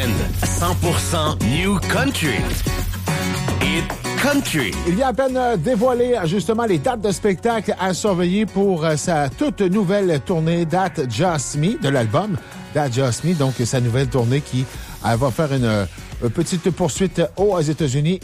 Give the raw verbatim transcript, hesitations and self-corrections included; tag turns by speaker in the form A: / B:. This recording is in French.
A: cent pour cent New Country. It Country.
B: Il vient à peine euh, dévoiler justement les dates de spectacle à surveiller pour euh, sa toute nouvelle tournée That Just Me de l'album That Just Me, donc sa nouvelle tournée qui euh, va faire une, une petite poursuite aux États-Unis